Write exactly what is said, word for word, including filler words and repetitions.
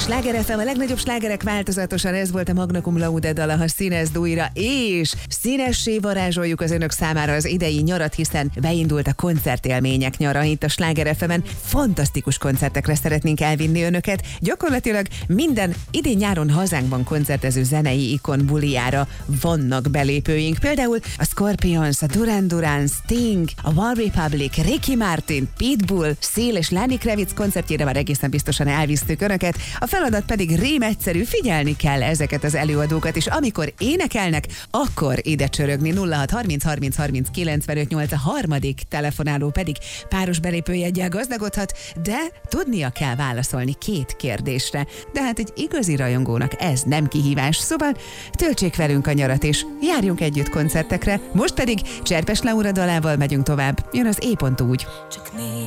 Sláger ef em, a legnagyobb slágerek változatosan, ez volt a Magna Cum Laude dala, ha színezd újra, és színessé varázsoljuk az önök számára az idei nyarat, hiszen beindult a koncertélmények nyara itt a Sláger ef emen. Fantasztikus koncertekre szeretnénk elvinni önöket. Gyakorlatilag minden idén nyáron hazánkban koncertező zenei ikon bulijára vannak belépőink. Például a Scorpions, a Duran Duran, Sting, a One Republic, Ricky Martin, Pitbull, Seal és Lenny Kravitz koncertjére már egészen biztosan elvisztük önöket. A feladat pedig rém egyszerű, figyelni kell ezeket az előadókat, és amikor énekelnek, akkor ide csörögni. Nulla hat harminc harminc harminc kilencvenöt nyolc, a harmadik telefonáló pedig páros belépőjeggyel gazdagodhat, de tudnia kell válaszolni két kérdésre. De hát egy igazi rajongónak ez nem kihívás, szóval töltsék velünk a nyarat, és járjunk együtt koncertekre. Most pedig Cserpes Laura dalával megyünk tovább. Jön az É. Úgy.